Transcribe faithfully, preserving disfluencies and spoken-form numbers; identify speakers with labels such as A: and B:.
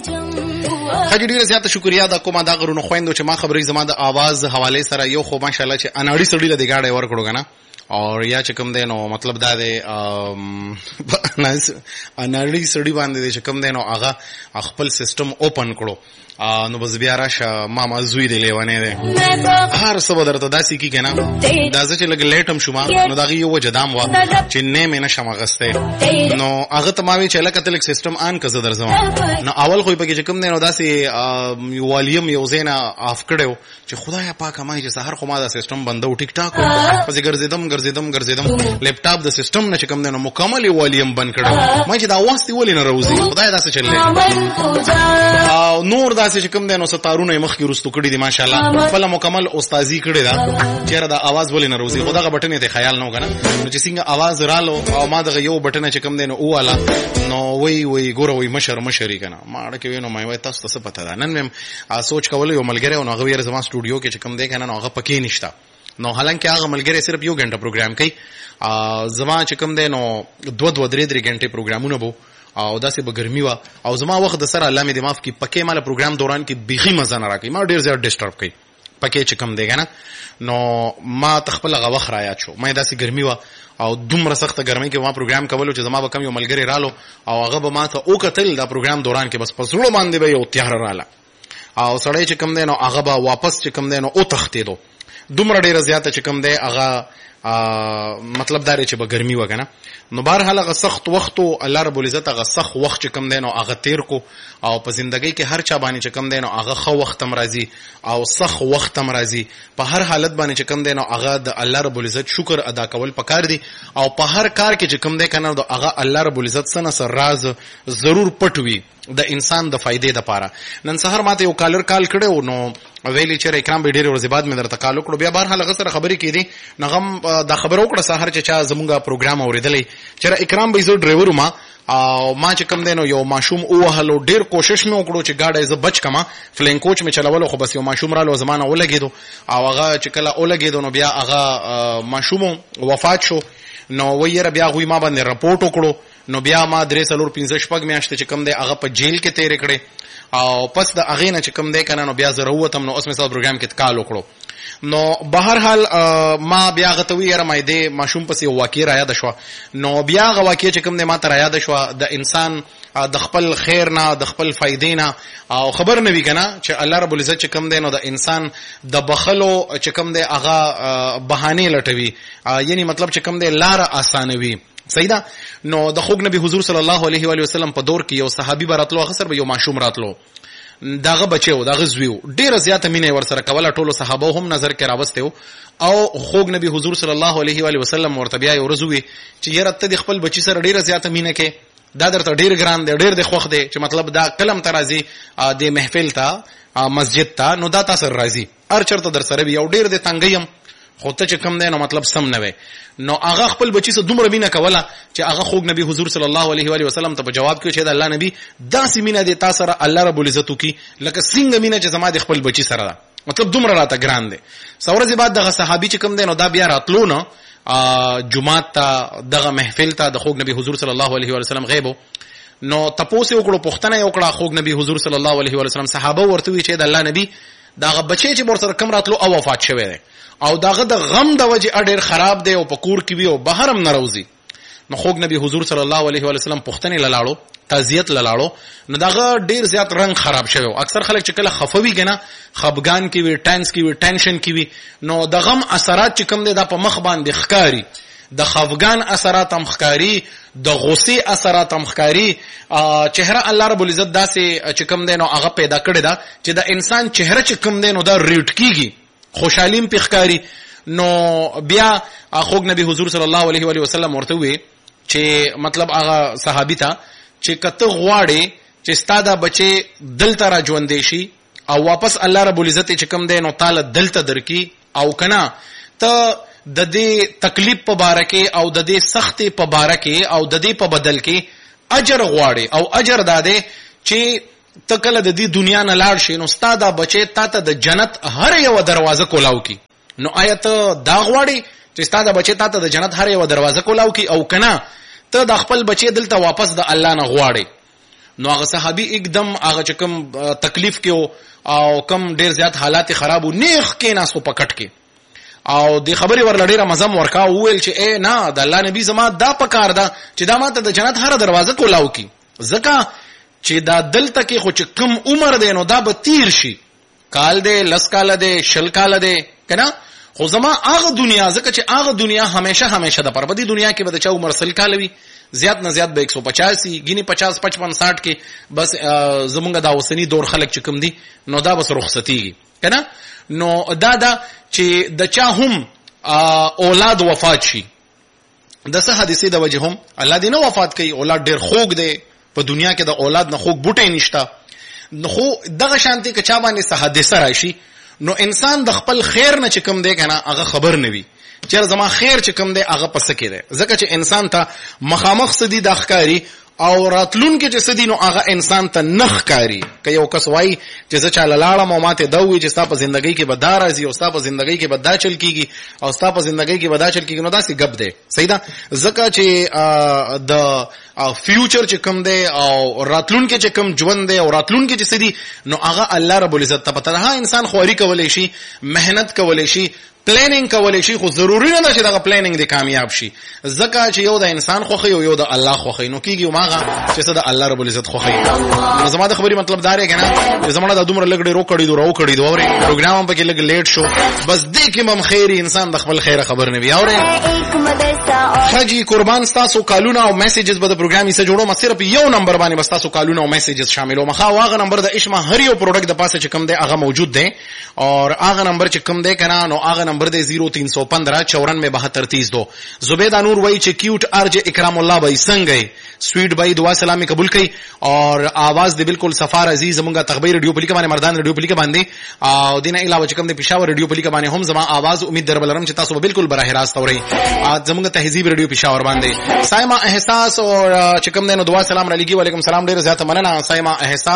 A: خاجي ډیره زیاته شکریا د کومه دا غرونو خويندو چې ما خبرې زما د आवाज حواله سره یو خو ماشاءالله چې اناړي سړی له دیګاړې ور کړو کنه او یا چې کوم دینو مطلب دا دی اناړي سړی باندې چې کوم دینو هغه خپل سیستم اوپن کړو نو بس بیا راشه ما مزوی دی لیوانه دی هر څه درته داسې کی کنه دا چې لګ لیټم شوما نو دا یو وجدام وا چې نه مې نشم غسته نو هغه تمامي چې لکه تلک سیستم ان کزه درځم نو اول خو په کې کوم دینو داسې والیم یو زینا اف کړو چې خدای پاک ما چې سحر خو ما دا سیستم بندو ټیک ټاک پس ګرځیدم ګرځیدم ګرځیدم لیپټاپ د سیستم نه چې کوم دینو مکمل والیم بند کړو ما چې دا واسطي ولې نه روزي خدای دا څه چللې او نور دا چې کوم دینو ستارونه مخ کې رستو کړی دي ماشاءالله خپل مکمل استادی کړی دا چیرې دا आवाज ولې نه روزي خدای بټنې ته خیال نه وکنه نو چې څنګه आवाज رالو او ما دغه یو بټنه چې کوم دینو واله نو وی وی ګوره وی مشر مشري کنه ما اړه کې وینم ما وای تاسو څه پته ده نن مې سوچ کول یو ملګری او هغه ویره زما سټوډیو کې چې کوم دی کنه نو هغه پکې نشته نو حالانکه هغه ملګری صرف یو غنټه پروګرام کوي زما چې کوم دی نو دو دو درې درې غنټه پروګرامونه بو او داسې به ګرمي وا او زما وخت د سره الله مې د معاف کی پکې مال پروګرام دوران کې بيخي مزه نه راکې ما ډیر زیات ډیسټرب کړي پکې چې کوم دی کنه نو ما تخپل غو وخت رايات شو ما داسې ګرمي وا او دومره سخت ګرمي کې ما پروګرام کولو چې زما به کم یو ملګری رالو او هغه به ما ته او کتل دا پروګرام دوران کې بس پسړو باندې به یو تیار رااله او سړی چې کوم دی نو هغه به واپس چې کوم دی نو او تختیدو دومره ډیره زیاته چې کوم دی هغه مطلب دا چې به ګرمي وکنه نو بهر حال هغه سخت وخت او الله رب العزت هغه سخت وخت چې کوم دی نو هغه تیر کو او په ژوندۍ کې هر چا باندې چې کوم دی نو هغه خو وخت هم راځي او سخت وخت هم راځي په هر حالت باندې چې کوم دی نو هغه د الله رب العزت شکر ادا کول پکار دي او په هر کار کې چې کوم دی کنه نو هغه الله رب العزت سره سر راز ضرور پټوي د انسان د فائدې د پاره نن سحر ماته یو کالر کال کړو نو ویلی چې اکرام به ډېر ورځې بعد مې درته کال وکړو بیا بهر حال غسر خبرې کړي نغم دا خبر وکړه سحر چې چا زمونږه پروګرام اوریدلې چې اکرام به زو ډرایور ما او ما چې کوم دینو یو ماشوم او هلو ډیر کوشش مې وکړو چې گاډي ز بچ کما فلین کوچ مې چلولو خو بس یو ماشوم رالو زمانه ولګیدو او هغه چې کله ولګیدو نو بیا هغه ماشوم وفات شو نو ویره بیا غوی ما باندې رپورټ وکړو نو بیا ما درې څلور پنځه شپږ میاشتې چې کوم دی هغه په جیل کې تیر کړې او پس د هغه نه چې کوم دی کنه نو بیا ضرورت هم نو اوس مې سره پروګرام کې کال وکړو نو بهر حال ما بیا غتوی یره مې دې ماشوم پسې واقع را یاد شو نو بیا غ واقع چې کوم دی ما ته را یاد شو د انسان د خپل خیر نه د خپل فائدې نه او خبر نه وی کنه چې الله رب العزت چې کوم دی نو د انسان د بخلو چې کوم دی هغه بهانه لټوي یعنی مطلب چې کوم دی لار اسانوي صحیح ده نو د خوګ نبی حضور صلی الله علیه و علیه وسلم په دور کې یو صحابي براتلو غسر به یو ماشوم راتلو داغه بچو داغه زویو ډیره زیاته مینه ور سره کوله ټولو صحابه هم نظر کې راوستیو او خوګ نبی حضور صلی الله علیه و علیه وسلم ورته بیا یو رزوي چې یره ته د خپل بچی سره ډیره زیاته مینه کې دا درته ډیر ګران دی ډیر د خوخ دی چې مطلب دا کلم ترازی د محفل ته مسجد ته نو دا تاسو راځي هر چرته در سره یو ډیر د تنګیم خو ته چې کم دی نو مطلب سم نه وي نو هغه خپل بچی سره دومره مینه کوله چې هغه خوګ نبی حضور صلی الله علیه و علیه وسلم ته جواب کوي چې دا الله نبی داسې مینه دي تاسو سره الله رب العزت کی لکه څنګه مینه چې زما د خپل بچی سره ده مطلب دومره راته ګران دي سورځي بعد دغه صحابي چې کم دی نو دا بیا راتلو نه جمعات ته دغه محفل ته د خوګ نبی حضور صلی الله علیه و وسلم غیبو نو تاسو وکړو پښتنه یو کړه خوګ نبی حضور صلی الله علیه و وسلم صحابه ورته وی چې د الله نبی داغه بچی چې ور سره کم راتلو او وفات شوی دی او داغه د غم د وجه اډیر خراب دی او پکور کې وی او بهرم ناروزی نو خوګ نبی حضور صلی الله علیه و وسلم پښتنه لاړو تعزیت لاړو نو داغه ډیر زیات رنگ خراب شوی اکثر خلک چې کله خفوي کنه خفګان کې وی ټینس کې وی ټینشن کې وی نو د غم اثرات چې کم دي د په مخ باندې ښکاری د خفګان اثرات هم ښکاری د غصې اثرات هم ښکاری چهره الله رب العزت داسې چې کم دي نو هغه پیدا کړی دا چې د انسان چهره چې کم دي نو دا ریټ کیږي خوشالیم په ښکاری نو بیا خوګ نبی حضور صلی الله علیه و علیه وسلم ورته وی چې مطلب هغه صحابي ته چې کته غواړي چې ستاده بچي دلته را ژوندې شي او واپس الله رب العزت چې کم دی نو تعالی دلته درکې او کنا ته د دې تکلیف په بارکه او د دې سختي په بارکه او د دې په بدل کې اجر غواړي او اجر داده چې ته کله د دې دنیا نه لاړ شې نو ستاده بچي تاته د جنت هر یو دروازه کولاو کی نو آیت دا غواړي چې ستاده بچي تاته د جنت هر یو دروازه کولاو کی او کنا ته د خپل بچي دلته واپس د الله نه غواړي نو هغه صحابي एकदम هغه چې کوم تکلیف کې او کم ډیر زیات حالات خرابو نیخ کې ناسو پکټ کې او د خبرې ورل ډیره مزم ورکا وویل چې اے نه د الله نبی زما دا پکار ده چې دا ماته د جنت هر دروازه کولاو کی زکه چې دا دلته کې خو چې کم عمر دی نو دا به تیر شي کال دی لس کال دی شل کال دی کنه خو زما هغه دنیا زکه چې هغه دنیا همیشه همیشه د پربدي دنیا کې به د چا عمر سل کال وي زیات نه زیات به ایک سو پچاس ګینه پچاس پچپن ساٹھ کې بس زمونږ دا اوسنی دور خلک چې کم دي نو دا بس رخصتيږي کنه نو دا دا چې د چا هم اولاد وفات شي د څه حادثه د وجه هم الله دې نه وفات کوي اولاد ډیر خوګ دی په دنیا کې د اولاد نه خوګ بوټي نشتا نو خو دغه شانتي که چا باندې څه حادثه راشي نو انسان د خپل خیر نه چې کم دی کنه هغه خبر نه وي چیر زما خیر چې کم دی هغه پس کې دی ځکه چې انسان ته مخامخ سدي د ښکاری او راتلون کې چې سدي نو هغه انسان ته نخ کاری که یو کس وای چې زه چاله لاړم او ماته دا وی چې ستا په ژوندۍ کې به دا راځي او ستا په ژوندۍ کې به دا چل کیږي او ستا په ژوندۍ کې به دا چل کیږي نو دا سي غب دی صحیح ده ځکه چې د فیوچر چې کم دی او راتلون کې چې کم ژوند دی او راتلون کې چې سدي نو هغه الله رب العزت ته پته ده انسان خواري کولای شي مهنت کولای شي پلانینګ کولای شي خو ضروري نه ده چې دا پلانینګ دې کامیاب شي ځکه چې یو د انسان خوخي او یو د الله خوخي نو کیږي ماغه چې د الله رب العزت خوخي نو زما د خبرې مطلب دا دی کنه چې زما د دومره لګړې رو کړی دو رو کړی دو اوري پروګرام په کې لګ لیټ شو بس دې کې مم خیر انسان د خپل خیر خبر نه وي اوري حجي قربان تاسو کالونه او میسجز به د پروګرام یې جوړو ما صرف یو نمبر باندې بس تاسو کالونه او میسجز شاملو مخه واغه نمبر د اشما هر یو پروډکټ د پاسه چې کم دی هغه موجود دی او هغه نمبر چې کم دی کنه نو هغه نمبر دی زیرو تین سو پندرہ چورانوے بہتر تیس دو زبیدہ نور وئی چې کیوٹ ارج اکرام الله بھائی څنګه سویٹ بھائی دعا سلامي قبول کړي اور आवाज دې بالکل صفار عزیز زمونږه تخبیر ریډیو پلیکا باندې مردان ریډیو پلیکا باندې او دینه علاوه چې کوم د پېښور ریډیو پلیکا باندې هم زما आवाज امید دربلرم چې تاسو بالکل براه راست اورئ زمونږه تهذیب ریډیو پېښور باندې سایما احساس او چې کوم دینو دعا سلام علیکم وعلیکم سلام ډیر زیات مننه سایما احساس